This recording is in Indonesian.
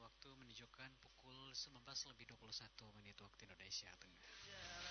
waktu menunjukkan pukul 19 lebih 21 menit waktu Indonesia Tengah.